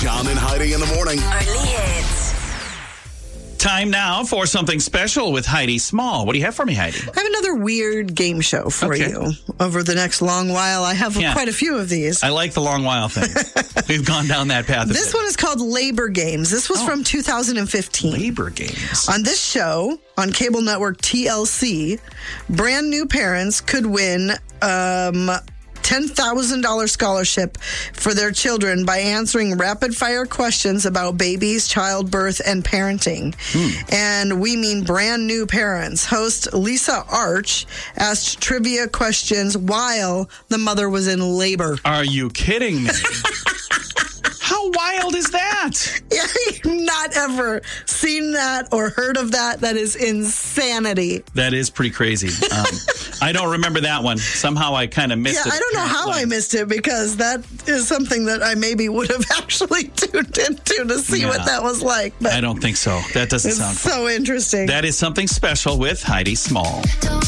John and Heidi in the morning. Only hits. Time now for something special with Heidi Small. What do you have for me, Heidi? I have another weird game show for Okay. you over the next long while. I have quite a few of these. I like the long while thing. We've gone down that path. This one is called Labor Games. This was from 2015. Labor Games. On this show, on cable network TLC, brand new parents could win $10,000 scholarship for their children by answering rapid-fire questions about babies, childbirth, and parenting. And we mean brand new parents. Host Lisa Arch asked trivia questions while the mother was in labor. Are you kidding me? How wild is that? I've not ever seen that or heard of that. That is insanity. That is pretty crazy. I don't remember that one. Somehow I kind of missed it. I don't know how I missed it because that is something that I maybe would have actually tuned into to see what that was like. But I don't think so. That doesn't sound so interesting. That is something special with Heidi Small.